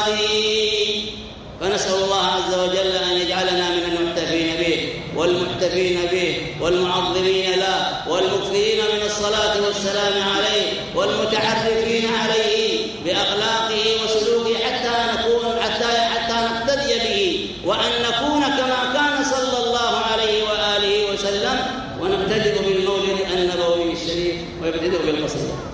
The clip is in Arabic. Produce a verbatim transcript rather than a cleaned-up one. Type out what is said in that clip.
الهادي. فنسأل الله عز وجل أن يجعلنا من المحتفين به والمحتفين به والمعظمين له والمكثرين من الصلاة والسلام عليه والمتعرفين عليه بأخلاقه وسلوكه حتى نكون حتى حتى نقتدي به، وأن نكون كما كان صلى الله عليه وآله وسلم، ونبتدئ بالمولد النبوي الشريف ويبتدئ بالقصيدة.